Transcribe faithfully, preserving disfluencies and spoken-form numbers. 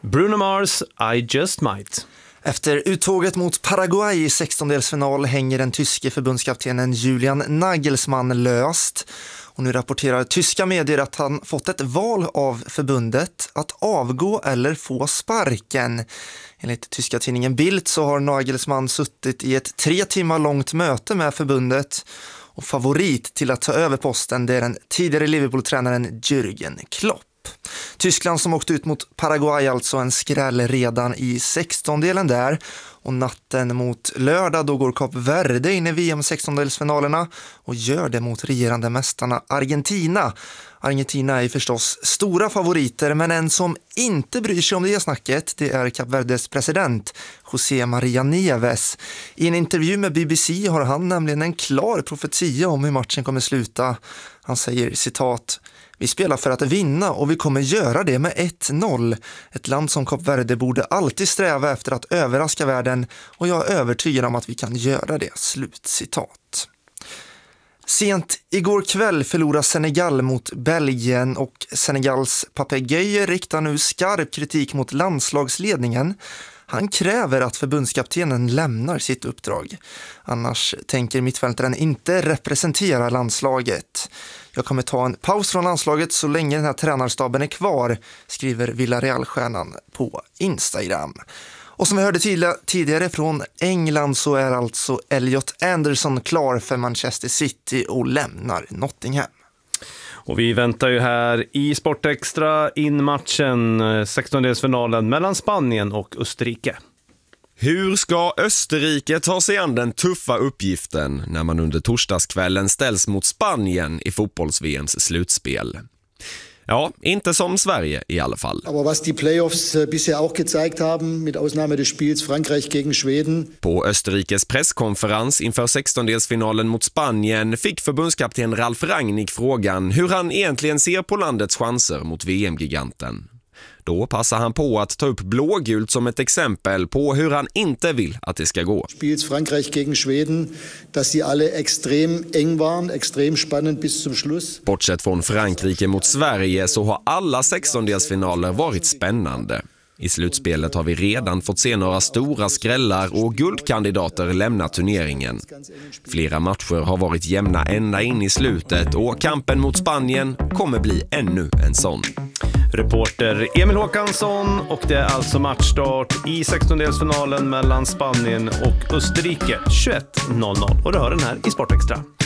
Bruno Mars, I Just Might. Efter uttåget mot Paraguay i sextondelsfinal hänger den tyske förbundskaptenen Julian Nagelsmann löst. Och nu rapporterar tyska medier att han fått ett val av förbundet att avgå eller få sparken. Enligt tyska tidningen Bild så har Nagelsmann suttit i ett tre timmar långt möte med förbundet. Och favorit till att ta över posten det är den tidigare Liverpool-tränaren Jürgen Klopp. Tyskland som åkte ut mot Paraguay alltså en skräll redan i sextondelen där. Och natten mot lördag då går Kap Verde in i V M-sextondelsfinalerna och gör det mot regerande mästarna Argentina. Argentina är förstås stora favoriter, men en som inte bryr sig om det snacket det är Kap Verdes president José Maria Neves. I en intervju med B B C har han nämligen en klar profetia om hur matchen kommer sluta. Han säger citat: "Vi spelar för att vinna och vi kommer göra det med ett noll. Ett land som Kap Verde borde alltid sträva efter att överraska världen och jag är övertygad om att vi kan göra det." Slut citat. Sent igår kväll förlorar Senegal mot Belgien och Senegals Pape Gueye riktar nu skarp kritik mot landslagsledningen. Han kräver att förbundskaptenen lämnar sitt uppdrag. Annars tänker mittfältaren inte representera landslaget. "Jag kommer ta en paus från landslaget så länge den här tränarstaben är kvar", skriver Villarreal-stjärnan på Instagram. Och som vi hörde tidigare från England så är alltså Elliot Anderson klar för Manchester City och lämnar Nottingham. Och vi väntar ju här i Sportextra in matchen, sextondelsfinalen mellan Spanien och Österrike. Hur ska Österrike ta sig an den tuffa uppgiften när man under torsdagskvällen ställs mot Spanien i fotbolls-V M:s slutspel? Ja, inte som Sverige i alla fall. Aber was die Playoffs bisher auch gezeigt haben, mit Ausnahme des Spiels Frankreich gegen Schweden. På Österrikes presskonferens inför sextondelsfinalen mot Spanien fick förbundskapten Ralf Rangnick frågan hur han egentligen ser på landets chanser mot V M-giganten. Då passar han på att ta upp blågult som ett exempel på hur han inte vill att det ska gå. Spiels Frankreich gegen Schweden, dass sie alle extrem eng waren, extrem spannend bis zum Schluss. Bortsett från Frankrike mot Sverige så har alla sextondelsfinaler varit spännande. I slutspelet har vi redan fått se några stora skrällar och guldkandidater lämna turneringen. Flera matcher har varit jämna ända in i slutet och kampen mot Spanien kommer bli ännu en sån. Reporter Emil Håkansson, och det är alltså matchstart i sextondelsfinalen mellan Spanien och Österrike tjugoett noll noll och du hör den här i Sportextra.